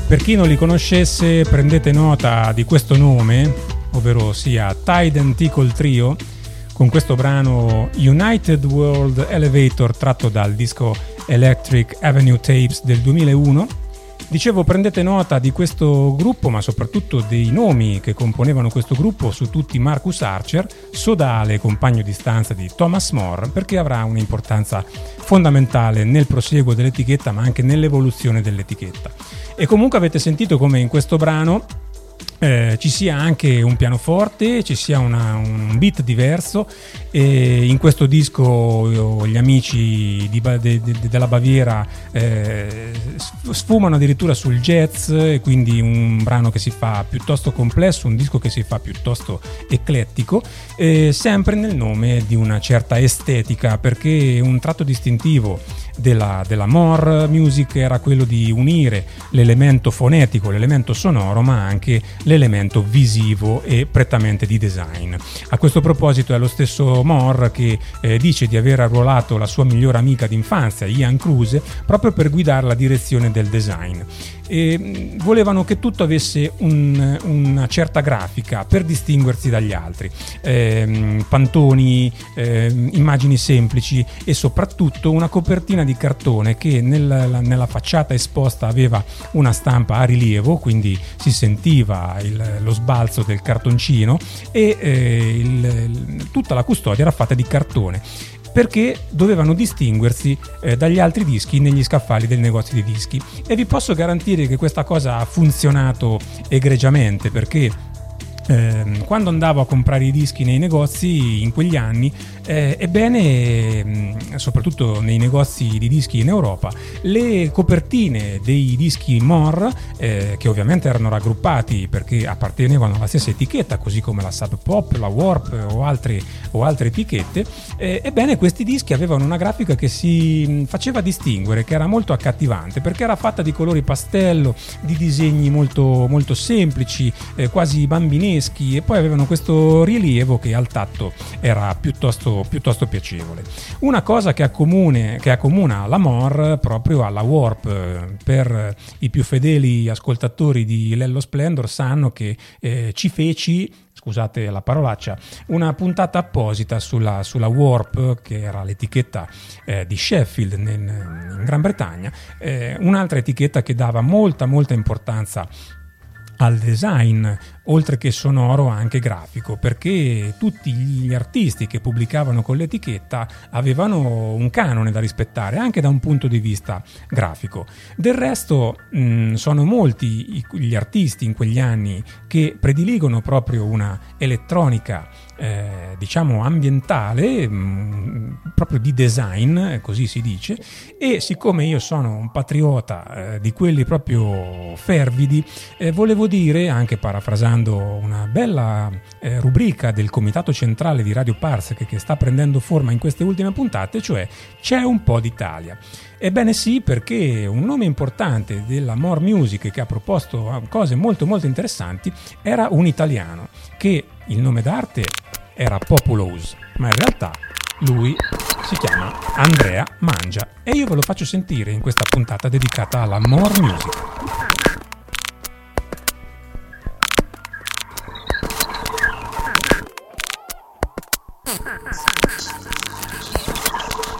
Per chi non li conoscesse, prendete nota di questo nome, ovvero sia Tide and Tickle Trio, con questo brano United World Elevator tratto dal disco Electric Avenue Tapes del 2001. Dicevo, prendete nota di questo gruppo, ma soprattutto dei nomi che componevano questo gruppo, su tutti Marcus Archer, sodale compagno di stanza di Thomas More, perché avrà un'importanza fondamentale nel prosieguo dell'etichetta, ma anche nell'evoluzione dell'etichetta. E comunque avete sentito come in questo brano ci sia anche un pianoforte, ci sia un beat diverso, e in questo disco gli amici della Baviera sfumano addirittura sul jazz, e quindi un brano che si fa piuttosto complesso, un disco che si fa piuttosto eclettico, sempre nel nome di una certa estetica, perché un tratto distintivo della More Music era quello di unire l'elemento fonetico, l'elemento sonoro, ma anche l'elemento visivo e prettamente di design. A questo proposito è lo stesso More che dice di aver arruolato la sua migliore amica d'infanzia, Ian Kruse, proprio per guidare la direzione del design. E volevano che tutto avesse una certa grafica per distinguersi dagli altri, pantoni, immagini semplici e soprattutto una copertina di cartone che nella facciata esposta aveva una stampa a rilievo, quindi si sentiva lo sbalzo del cartoncino, e tutta la custodia era fatta di cartone, perché dovevano distinguersi dagli altri dischi negli scaffali del negozio di dischi. E vi posso garantire che questa cosa ha funzionato egregiamente, perché quando andavo a comprare i dischi nei negozi in quegli anni, ebbene, soprattutto nei negozi di dischi in Europa, le copertine dei dischi More, che ovviamente erano raggruppati perché appartenevano alla stessa etichetta, così come la Sub Pop, la Warp o altre etichette, ebbene questi dischi avevano una grafica che si faceva distinguere, che era molto accattivante, perché era fatta di colori pastello, di disegni molto, molto semplici, quasi bambineschi, e poi avevano questo rilievo che al tatto era piuttosto piacevole. Una cosa che accomuna la More proprio alla Warp, per i più fedeli ascoltatori di Lello Splendor sanno che ci feci, scusate la parolaccia, una puntata apposita sulla Warp, che era l'etichetta di Sheffield in Gran Bretagna, un'altra etichetta che dava molta importanza al design, oltre che sonoro anche grafico, perché tutti gli artisti che pubblicavano con l'etichetta avevano un canone da rispettare anche da un punto di vista grafico. Del resto sono molti gli artisti in quegli anni che prediligono proprio una elettronica diciamo ambientale, proprio di design, così si dice, e siccome io sono un patriota di quelli proprio fervidi, volevo dire, anche parafrasando una bella rubrica del comitato centrale di Radio Parsec che sta prendendo forma in queste ultime puntate, cioè c'è un po' d'Italia. Ebbene sì, perché un nome importante della More Music che ha proposto cose molto interessanti era un italiano, che il nome d'arte era Populous, ma in realtà lui si chiama Andrea Mangia, e io ve lo faccio sentire in questa puntata dedicata alla More Music.